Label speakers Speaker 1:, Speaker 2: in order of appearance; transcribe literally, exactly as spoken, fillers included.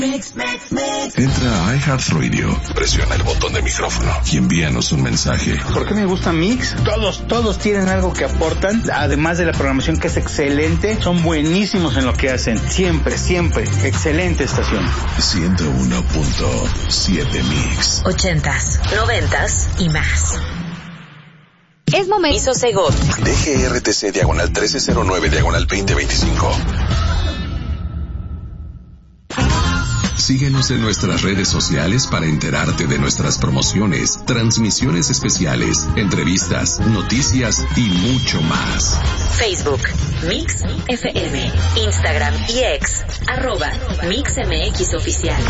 Speaker 1: Mix, mix, mix.
Speaker 2: Entra a iHeartRadio, presiona el botón de micrófono y envíanos un mensaje.
Speaker 3: ¿Por qué me gusta Mix? Todos, todos tienen algo que aportan, además de la programación que es excelente, son buenísimos en lo que hacen. Siempre, siempre. Excelente estación.
Speaker 2: ciento uno punto siete Mix.
Speaker 4: Ochentas, noventas y más. Es momento Segot.
Speaker 2: D G R T C diagonal trece cero nueve diagonal veinte veinticinco. Síguenos en nuestras redes sociales para enterarte de nuestras promociones, transmisiones especiales, entrevistas, noticias y mucho más.
Speaker 4: Facebook, Mix F M, Instagram y X, arroba Mix M X Oficial.